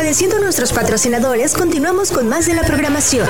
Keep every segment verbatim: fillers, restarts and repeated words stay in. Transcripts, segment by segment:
Agradeciendo a nuestros patrocinadores, continuamos con más de la programación.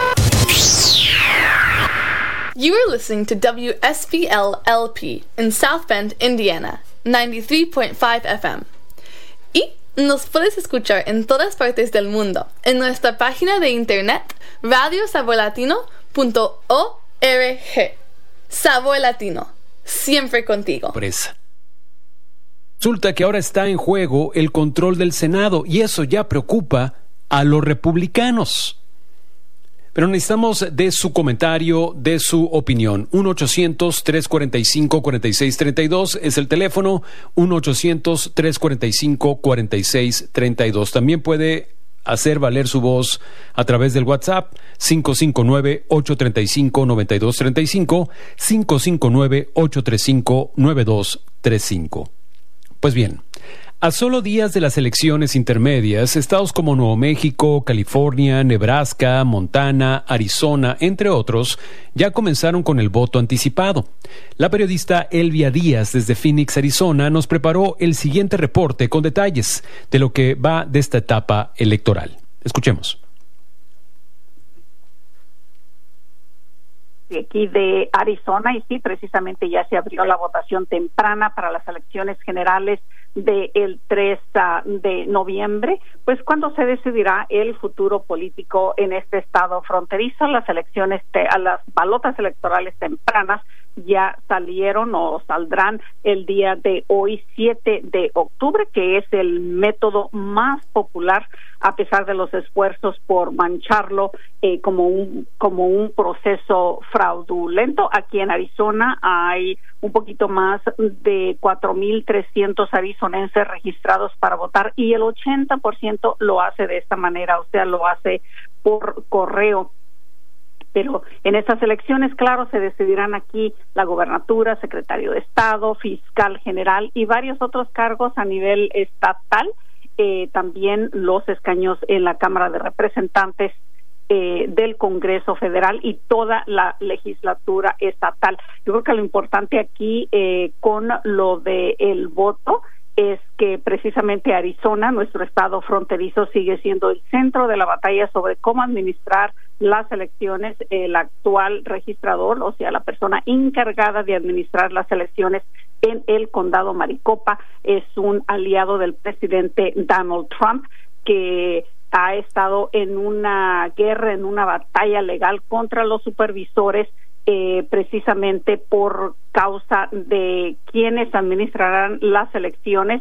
You are listening to W S B L L P in South Bend, Indiana, ninety-three point five F M. Y nos puedes escuchar en todas partes del mundo en nuestra página de internet radio sabor latino punto org. Sabor Latino, siempre contigo. Presa. Resulta que ahora está en juego el control del Senado y eso ya preocupa a los republicanos. Pero necesitamos de su comentario, de su opinión. uno ochocientos, tres cuarenta y cinco, cuarenta y seis treinta y dos es el teléfono. uno ochocientos, tres cuarenta y cinco, cuarenta y seis treinta y dos. También puede hacer valer su voz a través del WhatsApp cinco cinco nueve, ocho tres cinco, nueve dos tres cinco, cinco cinco nueve, ocho tres cinco, nueve dos tres cinco. Pues bien, a solo días de las elecciones intermedias, estados como Nuevo México, California, Nebraska, Montana, Arizona, entre otros, ya comenzaron con el voto anticipado. La periodista Elvia Díaz, desde Phoenix, Arizona, nos preparó el siguiente reporte con detalles de lo que va de esta etapa electoral. Escuchemos. Aquí de Arizona, y sí, precisamente ya se abrió la votación temprana para las elecciones generales del tres de noviembre, pues cuando se decidirá el futuro político en este estado fronterizo. Las elecciones, te, a las balotas electorales tempranas ya salieron o saldrán el día de hoy, siete de octubre, que es el método más popular a pesar de los esfuerzos por mancharlo eh, como un como un proceso fraudulento. Aquí en Arizona hay un poquito más de cuatro mil trescientos arizonenses registrados para votar y el ochenta por ciento lo hace de esta manera, o sea, lo hace por correo. Pero en estas elecciones, claro, se decidirán aquí la gobernatura, secretario de Estado, fiscal general y varios otros cargos a nivel estatal. Eh, también los escaños en la Cámara de Representantes eh, del Congreso Federal y toda la legislatura estatal. Yo creo que lo importante aquí eh, con lo de el voto es que precisamente Arizona, nuestro estado fronterizo, sigue siendo el centro de la batalla sobre cómo administrar las elecciones. El actual registrador, o sea, la persona encargada de administrar las elecciones en el condado Maricopa, es un aliado del presidente Donald Trump, que ha estado en una guerra, en una batalla legal contra los supervisores, eh, precisamente por causa de quienes administrarán las elecciones.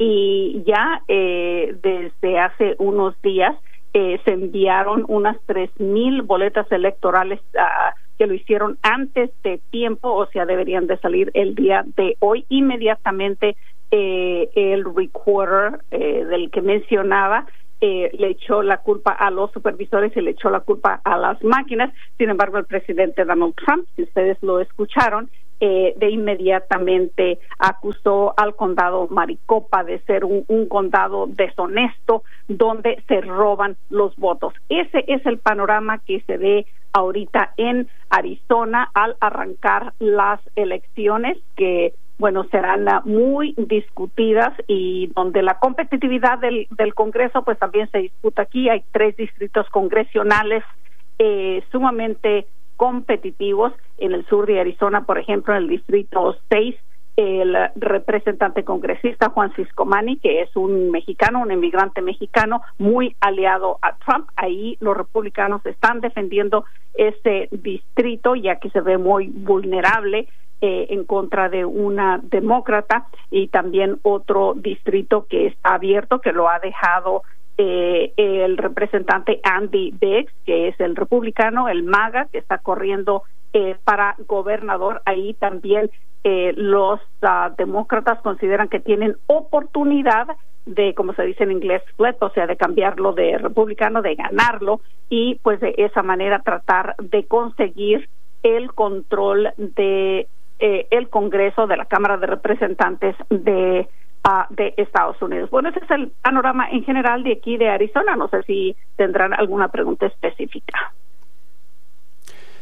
Y ya eh, desde hace unos días eh, se enviaron unas tres mil boletas electorales uh, que lo hicieron antes de tiempo, o sea, deberían de salir el día de hoy. Inmediatamente eh, el recorder eh, del que mencionaba eh, le echó la culpa a los supervisores y le echó la culpa a las máquinas. Sin embargo, el presidente Donald Trump, si ustedes lo escucharon, eh, de inmediatamente acusó al condado Maricopa de ser un, un condado deshonesto donde se roban los votos. Ese es el panorama que se ve ahorita en Arizona al arrancar las elecciones, que bueno, serán muy discutidas y donde la competitividad del, del Congreso pues también se disputa aquí. Hay tres distritos congresionales eh, sumamente competitivos. En el sur de Arizona, por ejemplo, en el distrito seis, el representante congresista Juan Ciscomani, que es un mexicano, un inmigrante mexicano, muy aliado a Trump. Ahí los republicanos están defendiendo ese distrito, ya que se ve muy vulnerable eh, en contra de una demócrata, y también otro distrito que está abierto, que lo ha dejado eh, el representante Andy Biggs, que es el republicano, el MAGA, que está corriendo eh, para gobernador. Ahí también Eh, los uh, demócratas consideran que tienen oportunidad de, como se dice en inglés, flip, o sea, de cambiarlo de republicano, de ganarlo, y pues de esa manera tratar de conseguir el control de eh, el Congreso, de la Cámara de Representantes de uh, de Estados Unidos. Bueno, ese es el panorama en general de aquí de Arizona. No sé si tendrán alguna pregunta específica.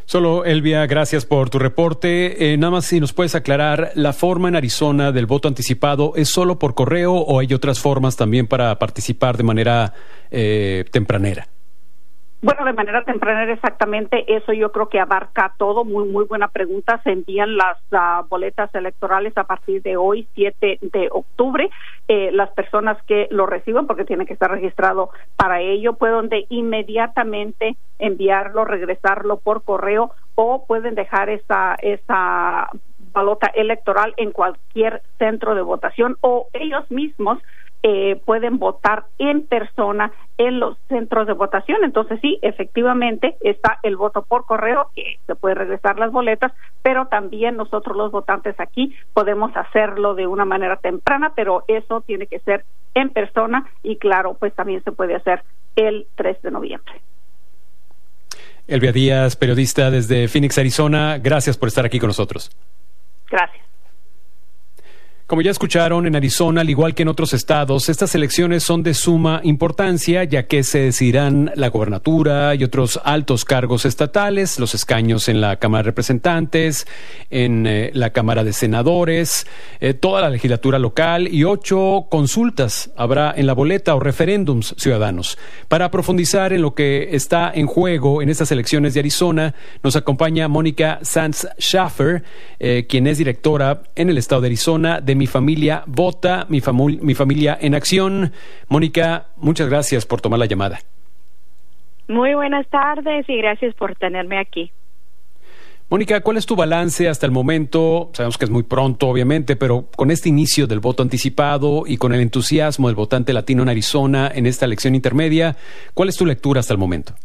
Solo, Elvia, gracias por tu reporte. Eh, nada más si nos puedes aclarar, ¿la forma en Arizona del voto anticipado es solo por correo o hay otras formas también para participar de manera eh, tempranera? Bueno, de manera temprana, exactamente, eso yo creo que abarca todo. Muy muy buena pregunta. Se envían las uh, boletas electorales a partir de hoy, siete de octubre. Eh, las personas que lo reciban, porque tiene que estar registrado para ello, pueden de inmediatamente enviarlo, regresarlo por correo, o pueden dejar esa esa boleta electoral en cualquier centro de votación, o ellos mismos Eh, pueden votar en persona en los centros de votación. Entonces sí, efectivamente está el voto por correo, que se puede regresar las boletas, pero también nosotros los votantes aquí podemos hacerlo de una manera temprana, pero eso tiene que ser en persona y claro, pues también se puede hacer el tres de noviembre. Elvia Díaz, periodista desde Phoenix, Arizona, gracias por estar aquí con nosotros. Gracias. Como ya escucharon, en Arizona, al igual que en otros estados, estas elecciones son de suma importancia, ya que se decidirán la gobernatura y otros altos cargos estatales, los escaños en la Cámara de Representantes, en eh, la Cámara de Senadores, eh, toda la legislatura local y ocho consultas habrá en la boleta o referéndums ciudadanos. Para profundizar en lo que está en juego en estas elecciones de Arizona, nos acompaña Mónica Sanz Schaffer, eh, quien es directora en el estado de Arizona de Mi Familia Vota, mi, famu- mi Familia en Acción. Mónica, muchas gracias por tomar la llamada. Muy buenas tardes y gracias por tenerme aquí. Mónica, ¿cuál es tu balance hasta el momento? Sabemos que es muy pronto, obviamente, pero con este inicio del voto anticipado y con el entusiasmo del votante latino en Arizona en esta elección intermedia, ¿cuál es tu lectura hasta el momento?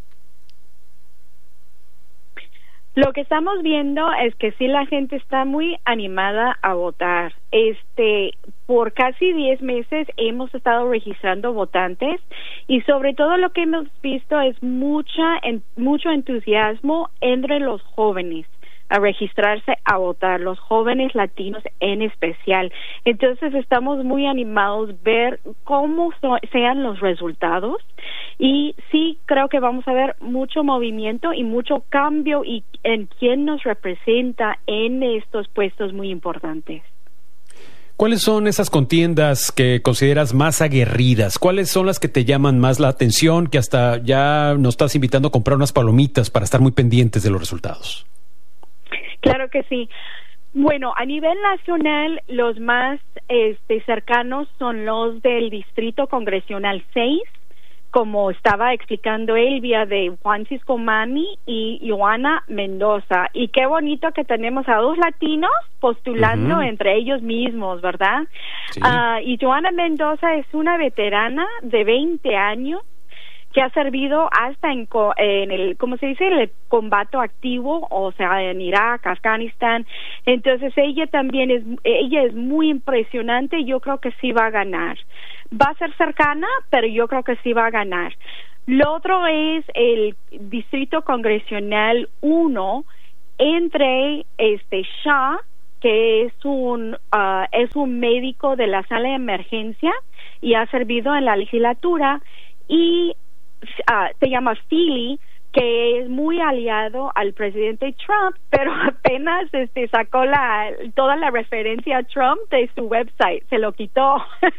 Lo que estamos viendo es que sí, la gente está muy animada a votar. Este, por casi diez meses hemos estado registrando votantes y sobre todo lo que hemos visto es mucha, en, mucho entusiasmo entre los jóvenes a registrarse a votar, los jóvenes latinos en especial. Entonces estamos muy animados a ver cómo so, sean los resultados y sí creo que vamos a ver mucho movimiento y mucho cambio y en quién nos representa en estos puestos muy importantes. ¿Cuáles son esas contiendas que consideras más aguerridas? ¿Cuáles son las que te llaman más la atención, que hasta ya nos estás invitando a comprar unas palomitas para estar muy pendientes de los resultados? Claro que sí. Bueno, a nivel nacional, los más este, cercanos son los del Distrito Congresional seis, como estaba explicando Elvia, de Juan Ciscomani y Joana Mendoza. Y qué bonito que tenemos a dos latinos postulando uh-huh. entre ellos mismos, ¿verdad? Sí. Uh, y Joana Mendoza es una veterana de veinte años que ha servido hasta en, en el, ¿cómo se dice?, el combate activo, o sea, en Irak, Afganistán. Entonces ella también es, ella es muy impresionante. Yo creo que sí va a ganar. Va a ser cercana, pero yo creo que sí va a ganar. Lo otro es el Distrito Congresional uno entre este Shah, que es un uh, es un médico de la sala de emergencia y ha servido en la legislatura, y Uh, se llama Feely, que es muy aliado al presidente Trump, pero apenas este sacó la toda la referencia a Trump de su website, se lo quitó.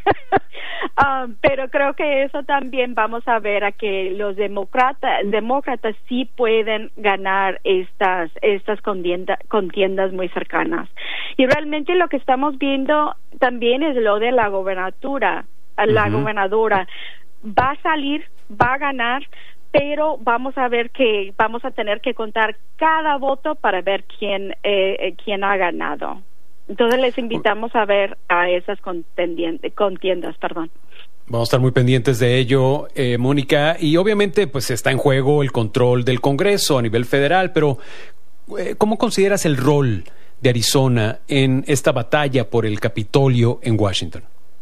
um, pero creo que eso también vamos a ver a que los demócratas demócratas sí pueden ganar estas estas contienda, contiendas muy cercanas. Y realmente lo que estamos viendo también es lo de la gobernatura, la uh-huh. gobernadora va a salir, va a ganar, pero vamos a ver que vamos a tener que contar cada voto para ver quién eh, quién ha ganado. Entonces les invitamos a ver a esas contiendas, perdón. Vamos a estar muy pendientes de ello, eh, Mónica, y obviamente pues está en juego el control del Congreso a nivel federal, pero eh, ¿cómo consideras el rol de Arizona en esta batalla por el Capitolio en Washington?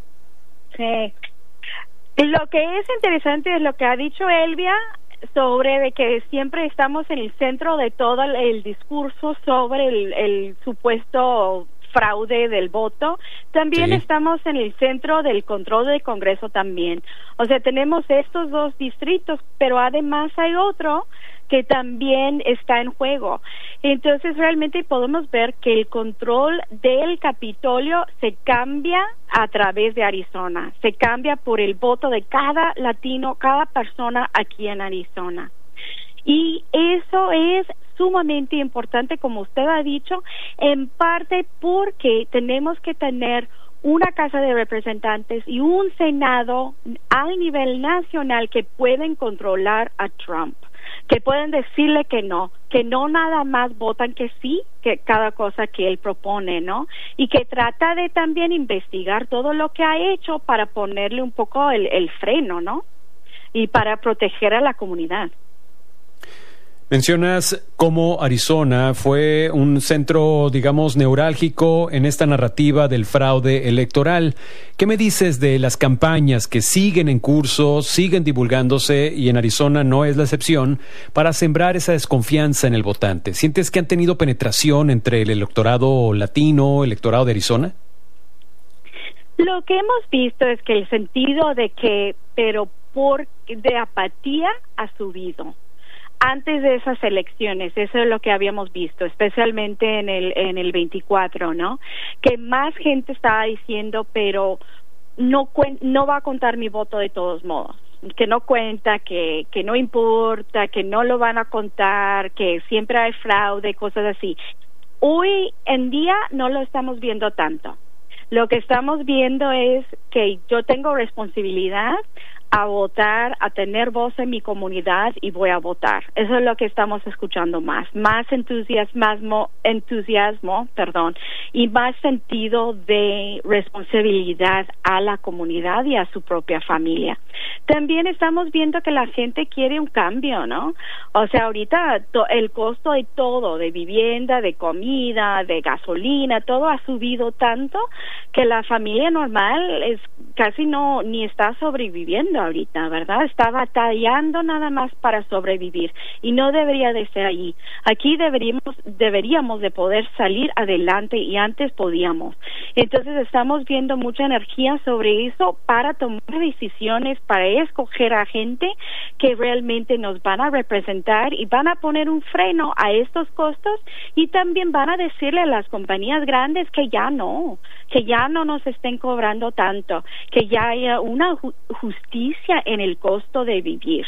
Sí. Lo que es interesante es lo que ha dicho Elvia sobre de que siempre estamos en el centro de todo el, el discurso sobre el, el supuesto fraude del voto. También sí. Estamos en el centro del control del Congreso también. O sea, tenemos estos dos distritos, pero además hay otro que también está en juego. Entonces, realmente podemos ver que el control del Capitolio se cambia a través de Arizona, se cambia por el voto de cada latino, cada persona aquí en Arizona. Y eso es sumamente importante, como usted ha dicho, en parte porque tenemos que tener una Casa de Representantes y un Senado a nivel nacional que pueden controlar a Trump, que pueden decirle que no, que no nada más votan que sí, que cada cosa que él propone, ¿no? Y que trata de también investigar todo lo que ha hecho para ponerle un poco el, el freno, ¿no? Y para proteger a la comunidad. Mencionas cómo Arizona fue un centro, digamos, neurálgico en esta narrativa del fraude electoral. ¿Qué me dices de las campañas que siguen en curso, siguen divulgándose, y en Arizona no es la excepción, para sembrar esa desconfianza en el votante? ¿Sientes que han tenido penetración entre el electorado latino, electorado de Arizona? Lo que hemos visto es que el sentido de que, pero por de apatía ha subido. Antes de esas elecciones, eso es lo que habíamos visto, especialmente en el en el veinticuatro, ¿no? Que más gente estaba diciendo, pero no cuen- no va a contar mi voto de todos modos, que no cuenta, que que no importa, que no lo van a contar, que siempre hay fraude, cosas así. Hoy en día no lo estamos viendo tanto. Lo que estamos viendo es que yo tengo responsabilidad a votar, a tener voz en mi comunidad y voy a votar. Eso es lo que estamos escuchando más, más entusiasmo, entusiasmo, perdón, y más sentido de responsabilidad a la comunidad y a su propia familia. También estamos viendo que la gente quiere un cambio, ¿no? O sea, ahorita to- el costo de todo, de vivienda, de comida, de gasolina, todo ha subido tanto que la familia normal es casi no ni está sobreviviendo ahorita, ¿verdad? Está batallando nada más para sobrevivir y no debería de ser allí. Aquí deberíamos deberíamos de poder salir adelante y antes podíamos. Entonces estamos viendo mucha energía sobre eso para tomar decisiones, para escoger a gente que realmente nos van a representar y van a poner un freno a estos costos, y también van a decirle a las compañías grandes que ya no, que ya no nos estén cobrando tanto, que ya haya una ju- justicia en el costo de vivir.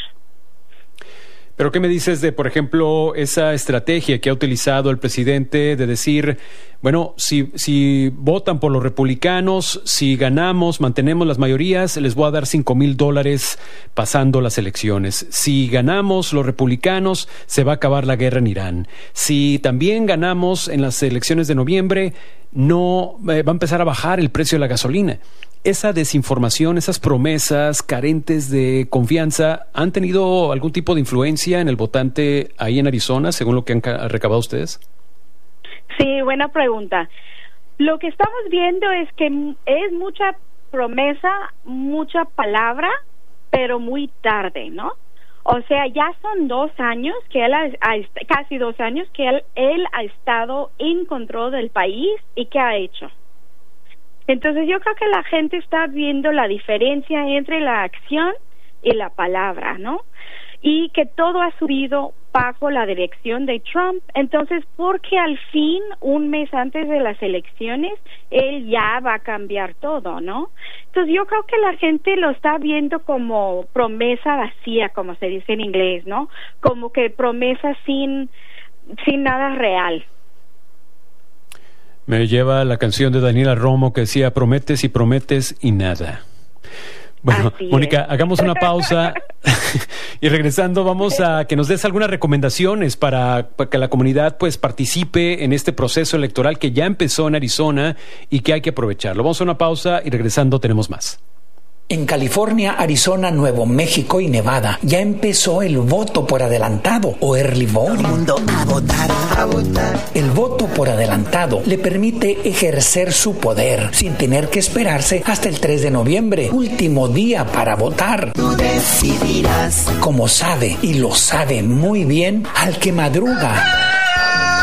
Pero ¿qué me dices de, por ejemplo, esa estrategia que ha utilizado el presidente de decir, bueno, si, si votan por los republicanos, si ganamos, mantenemos las mayorías, les voy a dar cinco mil dólares pasando las elecciones? Si ganamos los republicanos, se va a acabar la guerra en Irán. Si también ganamos en las elecciones de noviembre, no eh, va a empezar a bajar el precio de la gasolina. Esa desinformación, esas promesas carentes de confianza, ¿han tenido algún tipo de influencia en el votante ahí en Arizona, según lo que han ca- recabado ustedes? Sí, buena pregunta. Lo que estamos viendo es que es mucha promesa, mucha palabra, pero muy tarde, ¿no? O sea, ya son dos años que él ha, ha, casi dos años que él, él ha estado en control del país. ¿Y qué ha hecho? Entonces yo creo que la gente está viendo la diferencia entre la acción y la palabra, ¿no? Y que todo ha subido bajo la dirección de Trump. Entonces, porque al fin, un mes antes de las elecciones, él ya va a cambiar todo, ¿no? Entonces yo creo que la gente lo está viendo como promesa vacía, como se dice en inglés, ¿no? Como que promesa sin, sin nada real. Me lleva a la canción de Daniela Romo que decía, prometes y prometes y nada. Bueno, Así Mónica, es. hagamos una pausa y regresando vamos a que nos des algunas recomendaciones para, para que la comunidad pues participe en este proceso electoral que ya empezó en Arizona y que hay que aprovecharlo. Vamos a una pausa y regresando tenemos más. En California, Arizona, Nuevo México y Nevada ya empezó el voto por adelantado o early voting. Todo el mundo a votar, a votar. El voto por adelantado le permite ejercer su poder sin tener que esperarse hasta el tres de noviembre, último día para votar. Tú decidirás. Como sabe, y lo sabe muy bien, al que madruga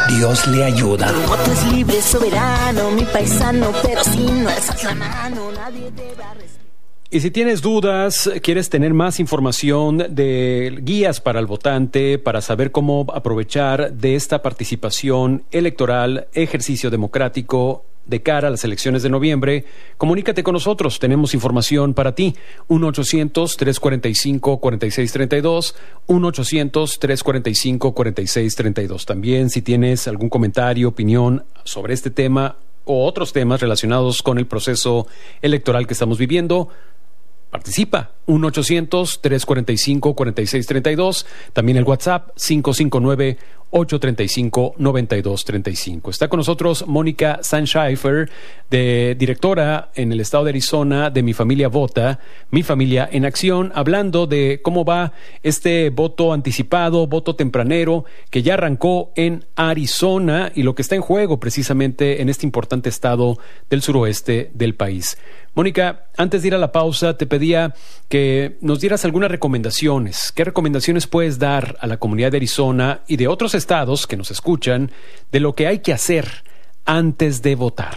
Dios le ayuda. Tu voto es libre, soberano, mi paisano, pero si no alzas la mano, nadie te va a respetar. Y si tienes dudas, quieres tener más información de guías para el votante, para saber cómo aprovechar de esta participación electoral, ejercicio democrático de cara a las elecciones de noviembre, comunícate con nosotros. Tenemos información para ti. uno ochocientos, tres cuarenta y cinco, cuarenta y seis treinta y dos, uno ochocientos, tres cuarenta y cinco, cuarenta y seis treinta y dos. También, si tienes algún comentario, opinión sobre este tema o otros temas relacionados con el proceso electoral que estamos viviendo, participa. uno ochocientos, tres cuarenta y cinco, cuarenta y seis treinta y dos. También el WhatsApp cinco cinco nueve, ocho tres cinco, nueve dos tres cinco. Está con nosotros Mónica Sansheifer, de directora en el estado de Arizona de Mi Familia Vota, Mi Familia en Acción, hablando de cómo va este voto anticipado, voto tempranero, que ya arrancó en Arizona y lo que está en juego precisamente en este importante estado del suroeste del país. Mónica, antes de ir a la pausa, te pedía que nos dieras algunas recomendaciones. ¿Qué recomendaciones puedes dar a la comunidad de Arizona y de otros estados que nos escuchan de lo que hay que hacer antes de votar?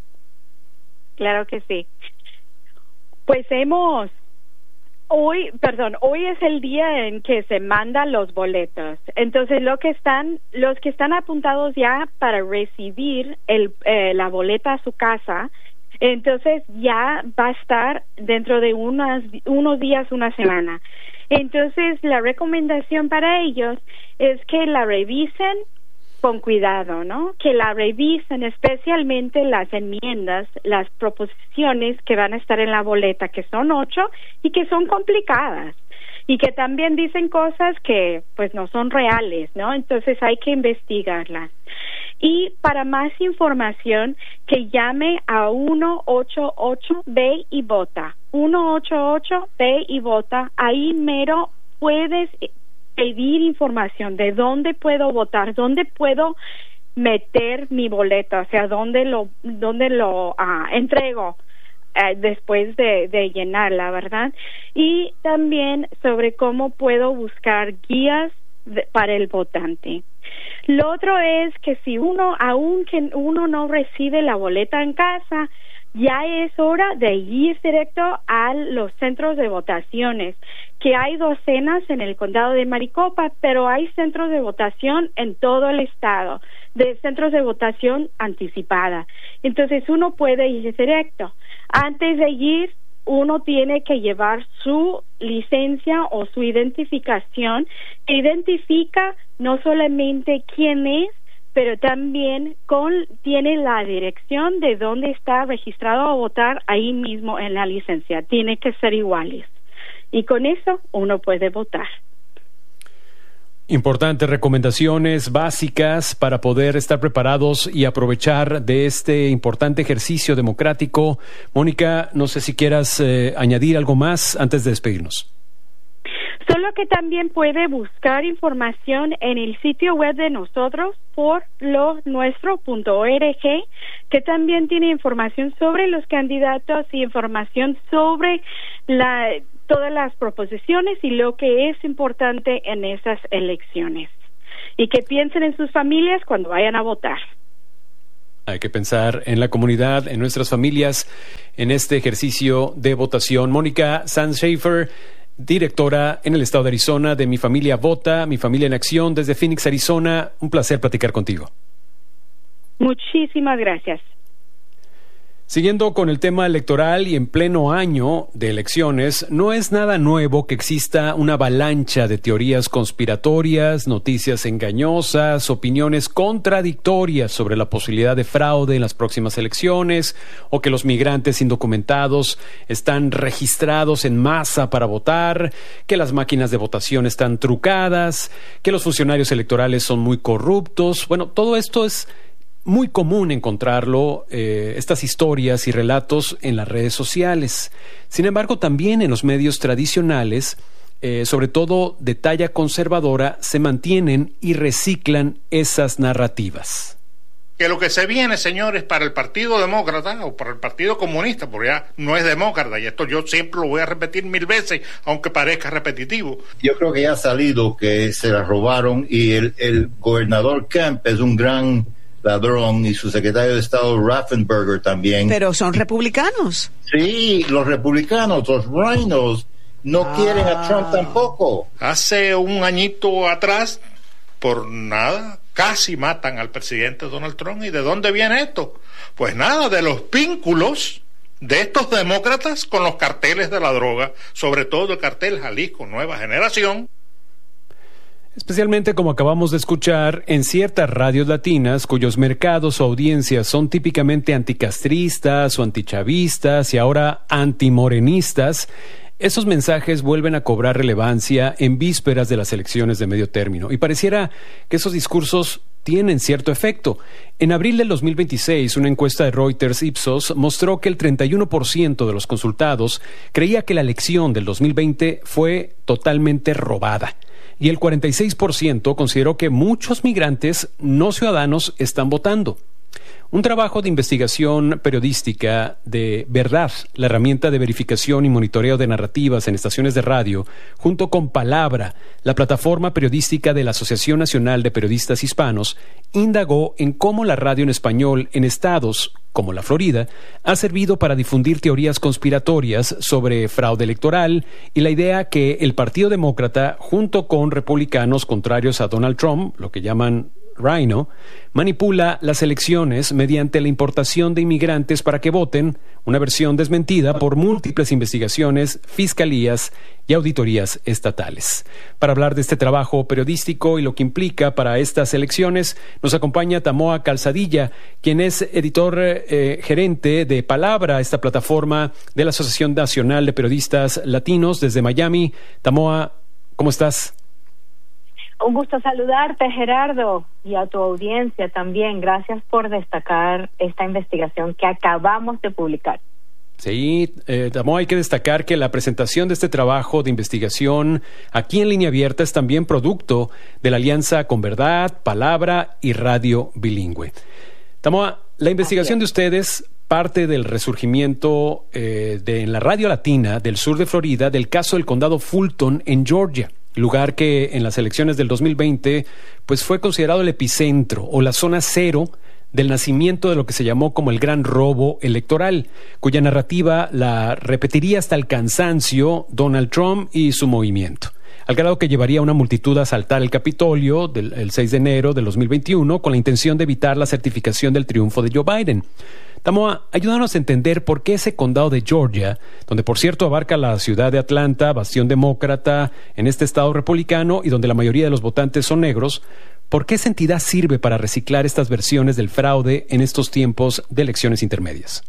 Claro que sí. Pues hemos... Hoy, perdón, hoy es el día en que se mandan los boletos. Entonces, lo que están, los que están apuntados ya para recibir el, eh, la boleta a su casa, entonces ya va a estar dentro de unas, unos días, una semana. Entonces, la recomendación para ellos es que la revisen con cuidado, ¿no? Que la revisen especialmente las enmiendas, las proposiciones que van a estar en la boleta, que son ocho y que son complicadas y que también dicen cosas que pues no son reales, ¿no? Entonces hay que investigarlas. Y para más información, que llame a uno ocho ocho ve y vota. uno ocho ocho ve y vota. Ahí mero puedes pedir información de dónde puedo votar, dónde puedo meter mi boleta, o sea, dónde lo, dónde lo uh, entrego uh, después de, de llenarla, ¿verdad? Y también sobre cómo puedo buscar guías de, para el votante. Lo otro es que si uno, aunque uno no recibe la boleta en casa, ya es hora de ir directo a los centros de votaciones, que hay docenas en el condado de Maricopa, pero hay centros de votación en todo el estado, de centros de votación anticipada. Entonces uno puede ir directo. Antes de ir, uno tiene que llevar su licencia o su identificación, que identifica no solamente quién es, pero también con, tiene la dirección de dónde está registrado a votar ahí mismo en la licencia. Tiene que ser iguales. Y con eso uno puede votar. Importantes recomendaciones básicas para poder estar preparados y aprovechar de este importante ejercicio democrático. Mónica, no sé si quieras eh, añadir algo más antes de despedirnos. Solo que también puede buscar información en el sitio web de nosotros, por lo nuestro punto org, que también tiene información sobre los candidatos y información sobre la, todas las proposiciones y lo que es importante en esas elecciones. Y que piensen en sus familias cuando vayan a votar. Hay que pensar en la comunidad, en nuestras familias, en este ejercicio de votación. Mónica Sansheifer, directora en el estado de Arizona de Mi Familia Vota, Mi Familia en Acción, desde Phoenix, Arizona. Un placer platicar contigo. Muchísimas gracias. Siguiendo con el tema electoral y en pleno año de elecciones, no es nada nuevo que exista una avalancha de teorías conspiratorias, noticias engañosas, opiniones contradictorias sobre la posibilidad de fraude en las próximas elecciones, o que los migrantes indocumentados están registrados en masa para votar, que las máquinas de votación están trucadas, que los funcionarios electorales son muy corruptos. Bueno, todo esto es muy común encontrarlo, eh, estas historias y relatos en las redes sociales. Sin embargo, también en los medios tradicionales, eh, sobre todo de talla conservadora, se mantienen y reciclan esas narrativas. que lo que se viene, señores, para el Partido Demócrata o para el Partido Comunista, porque ya no es demócrata, y esto yo siempre lo voy a repetir mil veces, aunque parezca repetitivo. Yo creo que ya ha salido que se la robaron, y el, el gobernador Kemp es un gran ladrón, y su secretario de Estado Raffensperger también. Pero son republicanos. Sí, los republicanos, los rhinos, no ah. quieren a Trump tampoco. Hace un añito atrás, por nada, casi matan al presidente Donald Trump. ¿Y de dónde viene esto? Pues nada, de los vínculos de estos demócratas con los carteles de la droga, sobre todo el cartel Jalisco Nueva Generación. Especialmente, como acabamos de escuchar, en ciertas radios latinas cuyos mercados o audiencias son típicamente anticastristas o antichavistas y ahora antimorenistas, esos mensajes vuelven a cobrar relevancia en vísperas de las elecciones de medio término. Y pareciera que esos discursos tienen cierto efecto. En abril del dos mil veintiséis, una encuesta de Reuters Ipsos mostró que el treinta y uno por ciento de los consultados creía que la elección del dos mil veinte fue totalmente robada. Y el cuarenta y seis por ciento consideró que muchos migrantes no ciudadanos están votando. Un trabajo de investigación periodística de Verdad, la herramienta de verificación y monitoreo de narrativas en estaciones de radio, junto con Palabra, la plataforma periodística de la Asociación Nacional de Periodistas Hispanos, indagó en cómo la radio en español en estados como la Florida ha servido para difundir teorías conspiratorias sobre fraude electoral y la idea que el Partido Demócrata, junto con republicanos contrarios a Donald Trump, lo que llaman Rhino, manipula las elecciones mediante la importación de inmigrantes para que voten, una versión desmentida por múltiples investigaciones, fiscalías y auditorías estatales. Para hablar de este trabajo periodístico y lo que implica para estas elecciones, nos acompaña Tamoa Calzadilla, quien es editor eh, gerente de Palabra, esta plataforma de la Asociación Nacional de Periodistas Latinos desde Miami. Tamoa, ¿cómo estás? Un gusto saludarte, Gerardo, y a tu audiencia también. Gracias por destacar esta investigación que acabamos de publicar. Sí, eh, Tamoa, hay que destacar que la presentación de este trabajo de investigación aquí en Línea Abierta es también producto de la alianza con Verdad, Palabra y Radio Bilingüe. Tamoa, la investigación de ustedes parte del resurgimiento eh, de en la radio latina del sur de Florida del caso del condado Fulton en Georgia, lugar que en las elecciones del dos mil veinte pues fue considerado el epicentro o la zona cero del nacimiento de lo que se llamó como el gran robo electoral, cuya narrativa la repetiría hasta el cansancio Donald Trump y su movimiento, al grado que llevaría a una multitud a asaltar el Capitolio del el seis de enero del dos mil veintiuno con la intención de evitar la certificación del triunfo de Joe Biden. Tamoa, ayúdanos a entender por qué ese condado de Georgia, donde por cierto abarca la ciudad de Atlanta, bastión demócrata en este estado republicano y donde la mayoría de los votantes son negros, ¿por qué esa entidad sirve para reciclar estas versiones del fraude en estos tiempos de elecciones intermedias?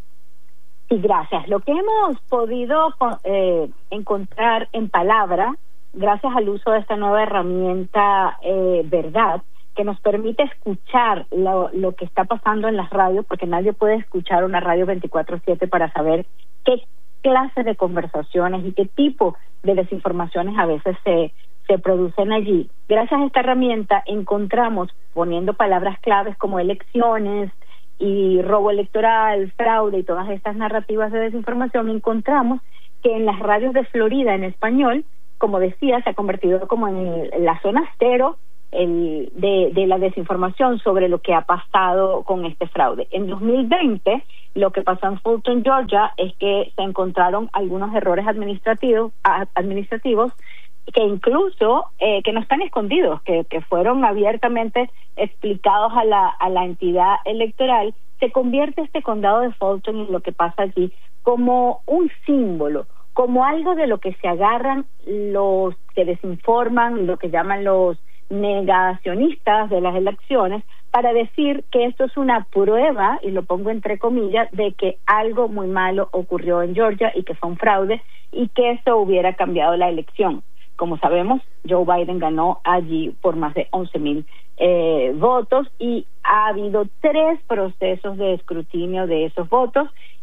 Sí, gracias. Lo que hemos podido eh, encontrar en Palabra, gracias al uso de esta nueva herramienta eh, Verdad, que nos permite escuchar lo, lo que está pasando en las radios, porque nadie puede escuchar una radio veinticuatro siete para saber qué clase de conversaciones y qué tipo de desinformaciones a veces se, se producen allí. Gracias a esta herramienta encontramos, poniendo palabras claves como elecciones y robo electoral, fraude y todas estas narrativas de desinformación, encontramos que en las radios de Florida en español, como decía, se ha convertido como en la zona cero El, de, de la desinformación sobre lo que ha pasado con este fraude. En dos mil veinte, lo que pasó en Fulton, Georgia, es que se encontraron algunos errores administrativos, administrativos que incluso eh, que no están escondidos, que, que fueron abiertamente explicados a la, a la entidad electoral. Se convierte este condado de Fulton en lo que pasa allí como un símbolo, como algo de lo que se agarran los que desinforman, lo que llaman los negacionistas de las elecciones, para decir que esto es una prueba, y lo pongo entre comillas, de que algo muy malo ocurrió en Georgia y que fue un fraude y que eso hubiera cambiado la elección. Como sabemos, Joe Biden ganó allí por más de once mil eh, votos y ha habido tres procesos de escrutinio de esos votos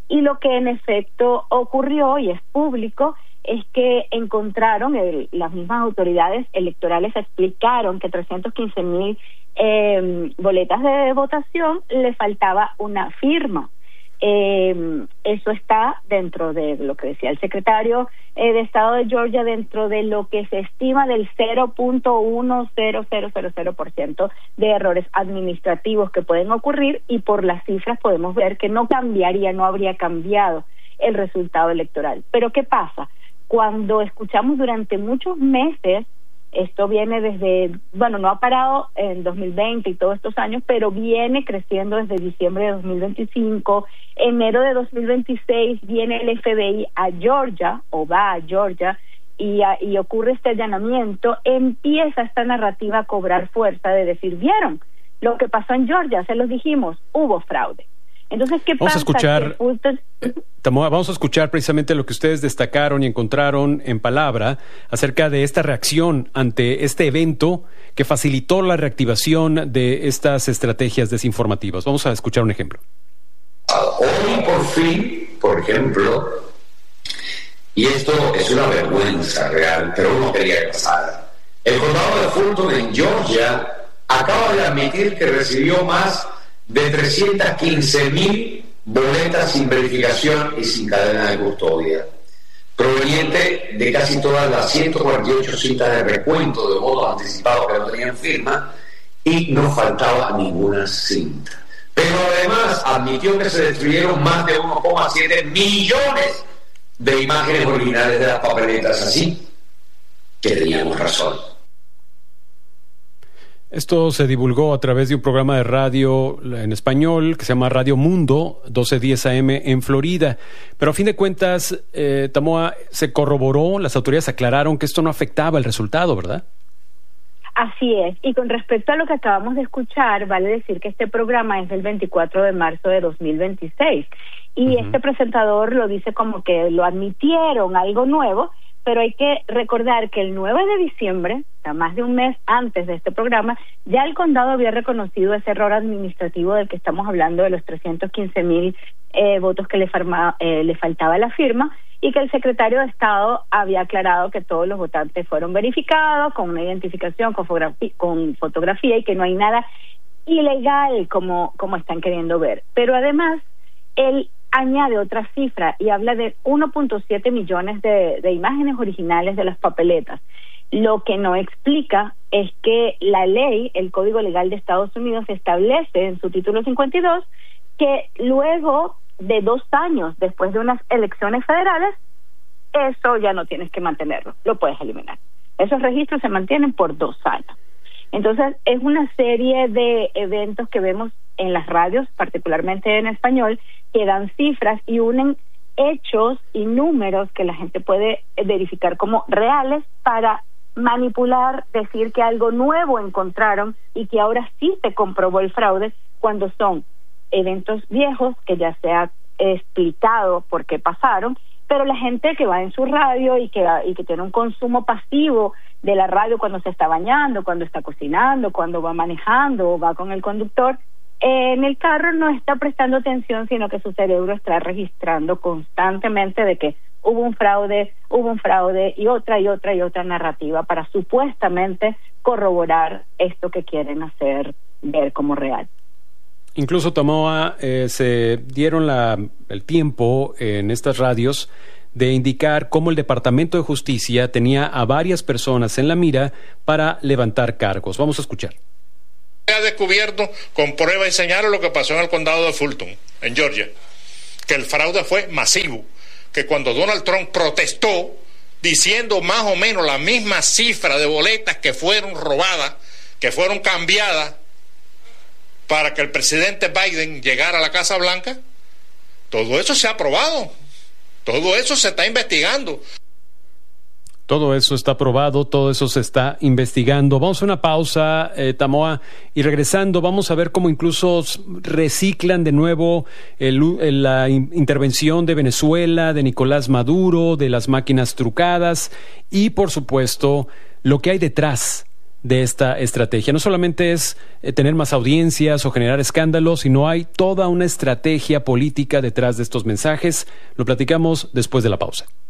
Y lo que en efecto ocurrió, y es público, es que encontraron, el, las mismas autoridades electorales explicaron que trescientos quince mil eh, boletas de votación le faltaba una firma. Eh, eso está dentro de lo que decía el secretario eh, de Estado de Georgia, dentro de lo que se estima del cero punto uno cero cero cero cero por ciento de errores administrativos que pueden ocurrir, y por las cifras podemos ver que no cambiaría, no habría cambiado el resultado electoral. Pero ¿qué pasa? Cuando escuchamos durante muchos meses, esto viene desde, bueno, no ha parado en dos mil veinte y todos estos años, pero viene creciendo desde diciembre de dos mil veinticinco, enero de dos mil veintiséis viene el F B I a Georgia, o va a Georgia, y, a, y ocurre este allanamiento, empieza esta narrativa a cobrar fuerza de decir, ¿vieron lo que pasó en Georgia? Se los dijimos, hubo fraude. Entonces, ¿qué vamos pasa? A escuchar, Fulton... Tamoa, vamos a escuchar precisamente lo que ustedes destacaron y encontraron en palabra acerca de esta reacción ante este evento que facilitó la reactivación de estas estrategias desinformativas. Vamos a escuchar un ejemplo. Hoy por fin, por ejemplo, y esto es una vergüenza real, pero uno quería que pasara, el condado de Fulton en Georgia acaba de admitir que recibió más de trescientas quince mil boletas sin verificación y sin cadena de custodia, proveniente de casi todas las ciento cuarenta y ocho cintas de recuento de votos anticipados que no tenían firma, y no faltaba ninguna cinta. Pero además admitió que se destruyeron más de uno coma siete millones de imágenes originales de las papeletas, así que teníamos razón. Esto se divulgó a través de un programa de radio en español que se llama Radio Mundo, doce diez A M en Florida. Pero a fin de cuentas, eh, Tamoa, se corroboró, las autoridades aclararon que esto no afectaba el resultado, ¿verdad? Así es. Y con respecto a lo que acabamos de escuchar, vale decir que este programa es del veinticuatro de marzo de dos mil veintiséis. Y uh-huh. este presentador lo dice como que lo admitieron, algo nuevo, pero hay que recordar que el nueve de diciembre, o sea, más de un mes antes de este programa, ya el condado había reconocido ese error administrativo del que estamos hablando, de los trescientos quince mil eh, votos que le, farma, eh, le faltaba la firma, y que el secretario de Estado había aclarado que todos los votantes fueron verificados con una identificación, con, fotografi- con fotografía, y que no hay nada ilegal como, como están queriendo ver. Pero además, él añade otra cifra y habla de uno punto siete millones de, de imágenes originales de las papeletas. Lo que no explica es que la ley, el Código Legal de Estados Unidos, establece en su título cincuenta y dos que luego de dos años después de unas elecciones federales, eso ya no tienes que mantenerlo, lo puedes eliminar. Esos registros se mantienen por dos años. Entonces, es una serie de eventos que vemos en las radios, particularmente en español, que dan cifras y unen hechos y números que la gente puede verificar como reales para manipular, decir que algo nuevo encontraron y que ahora sí se comprobó el fraude, cuando son eventos viejos que ya se ha explicado por qué pasaron, pero la gente que va en su radio y que, y que tiene un consumo pasivo de la radio cuando se está bañando, cuando está cocinando, cuando va manejando o va con el conductor, en el carro no está prestando atención, sino que su cerebro está registrando constantemente de que hubo un fraude, hubo un fraude y otra y otra y otra narrativa para supuestamente corroborar esto que quieren hacer ver como real. Incluso, Tamoa, eh, se dieron la, el tiempo en estas radios de indicar cómo el Departamento de Justicia tenía a varias personas en la mira para levantar cargos. Vamos a escuchar. Ha descubierto con prueba y señales lo que pasó en el condado de Fulton, en Georgia, que el fraude fue masivo, que cuando Donald Trump protestó diciendo más o menos la misma cifra de boletas que fueron robadas, que fueron cambiadas para que el presidente Biden llegara a la Casa Blanca, todo eso se ha probado, todo eso se está investigando. Todo eso está probado, todo eso se está investigando. Vamos a una pausa, eh, Tamoa, y regresando vamos a ver cómo incluso reciclan de nuevo el, el, la in, intervención de Venezuela, de Nicolás Maduro, de las máquinas trucadas y, por supuesto, lo que hay detrás de esta estrategia. No solamente es eh, tener más audiencias o generar escándalos, sino hay toda una estrategia política detrás de estos mensajes. Lo platicamos después de la pausa.